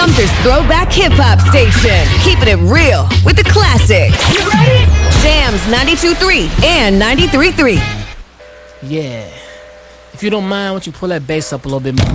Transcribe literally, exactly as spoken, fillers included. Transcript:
Sumter's throwback hip-hop station. Keeping it real with the classics. You ready? Jams ninety-two point three and ninety-three point three. Yeah. If you don't mind, why don't you pull that bass up a little bit more?